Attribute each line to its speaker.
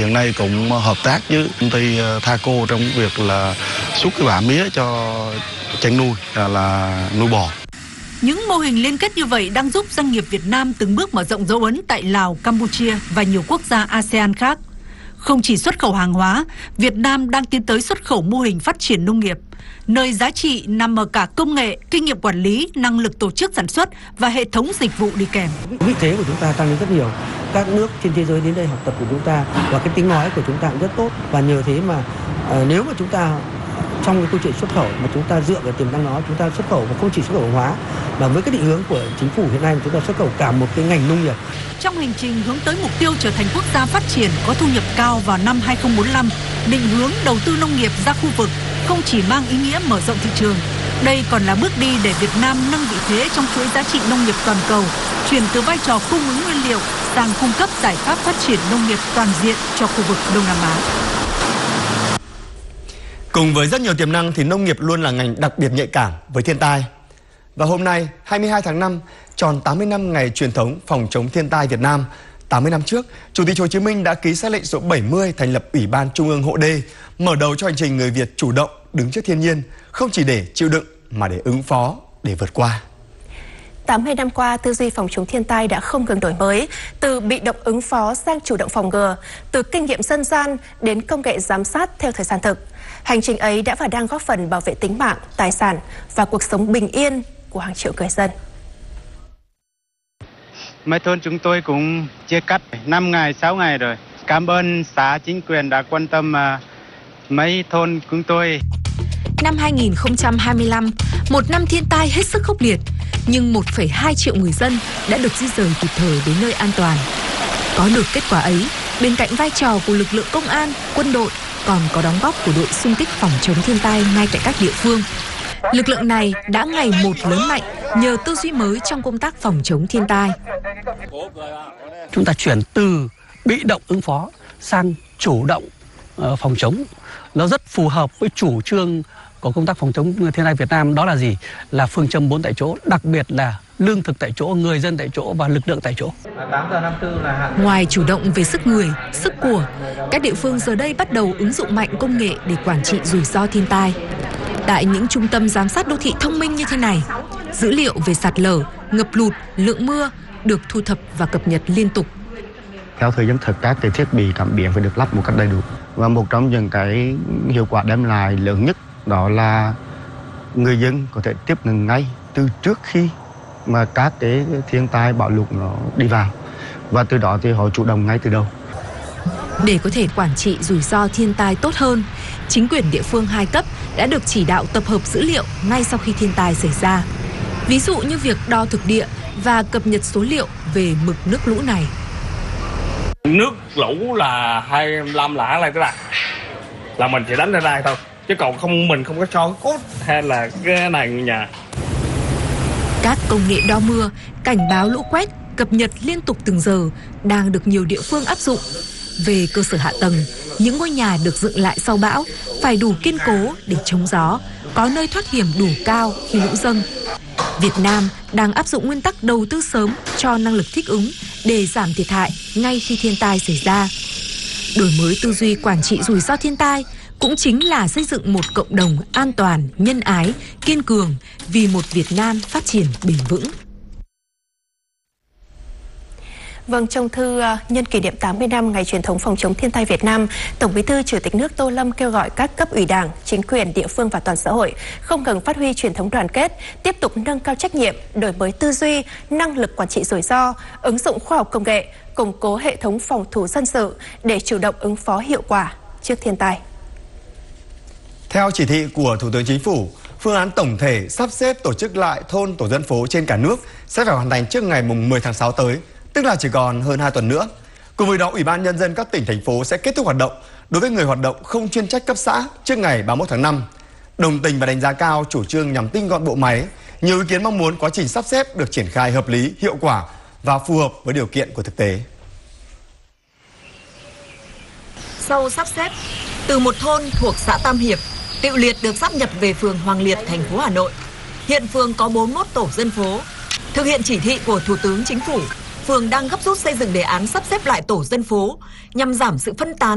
Speaker 1: hiện nay cũng hợp tác với công ty Thaco trong việc là xuất cái bã mía cho chăn nuôi là nuôi bò.
Speaker 2: Những mô hình liên kết như vậy đang giúp doanh nghiệp Việt Nam từng bước mở rộng dấu ấn tại Lào, Campuchia và nhiều quốc gia ASEAN khác. Không chỉ xuất khẩu hàng hóa, Việt Nam đang tiến tới xuất khẩu mô hình phát triển nông nghiệp, nơi giá trị nằm ở cả công nghệ, kinh nghiệm quản lý, năng lực tổ chức sản xuất và hệ thống dịch vụ đi kèm.
Speaker 3: Vị thế của chúng ta tăng lên rất nhiều. Các nước trên thế giới đến đây học tập của chúng ta và cái tiếng nói của chúng ta cũng rất tốt. Và nhờ thế mà nếu mà chúng ta trong cái câu chuyện xuất khẩu mà chúng ta dựa vào tiềm năng đó, chúng ta xuất khẩu và không chỉ xuất khẩu hàng hóa mà với cái định hướng của chính phủ hiện nay chúng ta xuất khẩu cả một cái ngành nông nghiệp.
Speaker 2: Trong hành trình hướng tới mục tiêu trở thành quốc gia phát triển có thu nhập cao vào năm 2045, định hướng đầu tư nông nghiệp ra khu vực không chỉ mang ý nghĩa mở rộng thị trường, đây còn là bước đi để Việt Nam nâng vị thế trong chuỗi giá trị nông nghiệp toàn cầu, chuyển từ vai trò cung ứng nguyên liệu sang cung cấp giải pháp phát triển nông nghiệp toàn diện cho khu vực Đông Nam Á.
Speaker 4: Cùng với rất nhiều tiềm năng thì nông nghiệp luôn là ngành đặc biệt nhạy cảm với thiên tai. Và hôm nay, 22 tháng 5, tròn 80 năm ngày truyền thống phòng chống thiên tai Việt Nam. 80 năm trước, Chủ tịch Hồ Chí Minh đã ký sắc lệnh số 70 thành lập Ủy ban Trung ương Hộ đê, mở đầu cho hành trình người Việt chủ động đứng trước thiên nhiên, không chỉ để chịu đựng mà để ứng phó, để vượt qua.
Speaker 5: 80 năm qua, tư duy phòng chống thiên tai đã không ngừng đổi mới, từ bị động ứng phó sang chủ động phòng ngừa, từ kinh nghiệm dân gian đến công nghệ giám sát theo thời gian thực. Hành trình ấy đã và đang góp phần bảo vệ tính mạng, tài sản và cuộc sống bình yên của hàng triệu người dân.
Speaker 6: Mấy thôn chúng tôi cũng chia cắt 5 ngày, 6 ngày rồi. Cảm ơn xã chính quyền đã quan tâm mấy thôn chúng tôi.
Speaker 7: Năm 2025, một năm thiên tai hết sức khốc liệt, nhưng 1,2 triệu người dân đã được di rời kịp thời đến nơi an toàn. Có được kết quả ấy, bên cạnh vai trò của lực lượng công an, quân đội, còn có đóng góp của đội xung kích phòng chống thiên tai ngay tại các địa phương. Lực lượng này đã ngày một lớn mạnh nhờ tư duy mới trong công tác phòng chống thiên tai.
Speaker 3: Chúng ta chuyển từ bị động ứng phó sang chủ động phòng chống. Nó rất phù hợp với chủ trương của công tác phòng chống thiên tai Việt Nam, đó là gì? Là phương châm 4 tại chỗ, đặc biệt là lương thực tại chỗ, người dân tại chỗ và lực lượng tại chỗ.
Speaker 7: Ngoài chủ động về sức người, sức của, các địa phương giờ đây bắt đầu ứng dụng mạnh công nghệ để quản trị rủi ro thiên tai. Tại những trung tâm giám sát đô thị thông minh như thế này, dữ liệu về sạt lở, ngập lụt, lượng mưa được thu thập và cập nhật liên tục.
Speaker 8: Theo thời gian thực, các cái thiết bị cảm biến phải được lắp một cách đầy đủ. Và một trong những cái hiệu quả đem lại lớn nhất đó là người dân có thể tiếp nhận ngay từ trước khi mà các cái thiên tai bão lụt nó đi vào, và từ đó thì họ chủ động ngay từ đầu.
Speaker 7: Để có thể quản trị rủi ro thiên tai tốt hơn, chính quyền địa phương 2 cấp đã được chỉ đạo tập hợp dữ liệu ngay sau khi thiên tai xảy ra. Ví dụ như việc đo thực địa và cập nhật số liệu về mực nước lũ này.
Speaker 9: Nước lũ là 25 là lên tới đây, là mình chỉ đánh ra đây thôi, chứ còn mình không có cho cốt hay là cái này nhà.
Speaker 7: Các công nghệ đo mưa, cảnh báo lũ quét, cập nhật liên tục từng giờ đang được nhiều địa phương áp dụng. Về cơ sở hạ tầng, những ngôi nhà được dựng lại sau bão phải đủ kiên cố để chống gió, có nơi thoát hiểm đủ cao khi lũ dâng. Việt Nam đang áp dụng nguyên tắc đầu tư sớm cho năng lực thích ứng để giảm thiệt hại ngay khi thiên tai xảy ra. Đổi mới tư duy quản trị rủi ro thiên tai cũng chính là xây dựng một cộng đồng an toàn, nhân ái, kiên cường vì một Việt Nam phát triển bền vững.
Speaker 5: Vâng, trong thư nhân kỷ niệm 80 năm ngày truyền thống phòng chống thiên tai Việt Nam, Tổng Bí thư Chủ tịch nước Tô Lâm kêu gọi các cấp ủy Đảng, chính quyền địa phương và toàn xã hội không ngừng phát huy truyền thống đoàn kết, tiếp tục nâng cao trách nhiệm, đổi mới tư duy, năng lực quản trị rủi ro, ứng dụng khoa học công nghệ, củng cố hệ thống phòng thủ dân sự để chủ động ứng phó hiệu quả trước thiên tai.
Speaker 4: Theo chỉ thị của Thủ tướng Chính phủ, phương án tổng thể sắp xếp tổ chức lại thôn tổ dân phố trên cả nước sẽ phải hoàn thành trước ngày 10 tháng 6 tới, tức là chỉ còn hơn 2 tuần nữa. Cùng với đó, Ủy ban Nhân dân các tỉnh, thành phố sẽ kết thúc hoạt động đối với người hoạt động không chuyên trách cấp xã trước ngày 31 tháng 5. Đồng tình và đánh giá cao chủ trương nhằm tinh gọn bộ máy, nhiều ý kiến mong muốn quá trình sắp xếp được triển khai hợp lý, hiệu quả và phù hợp với điều kiện của thực tế.
Speaker 2: Sau sắp xếp, từ một thôn thuộc xã Tam Hiệp, Tiệu Liệt được sáp nhập về phường Hoàng Liệt, thành phố Hà Nội. Hiện phường có 41 tổ dân phố. Thực hiện chỉ thị của Thủ tướng Chính phủ, phường đang gấp rút xây dựng đề án sắp xếp lại tổ dân phố nhằm giảm sự phân tán